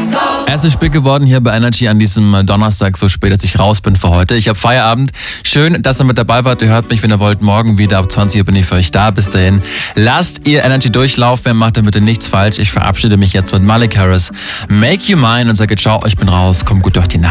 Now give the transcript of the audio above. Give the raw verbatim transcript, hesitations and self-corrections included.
Es ist spät geworden hier bei Energy an diesem Donnerstag, so spät, dass ich raus bin für heute. Ich habe Feierabend. Schön, dass ihr mit dabei wart. Ihr hört mich, wenn ihr wollt, morgen wieder. Ab zwanzig Uhr bin ich für euch da. Bis dahin, lasst ihr Energy durchlaufen. Macht damit nichts falsch. Ich verabschiede mich jetzt mit Malik Harris. Make You Mine und sage ciao, ich bin raus. Kommt gut durch die Nacht.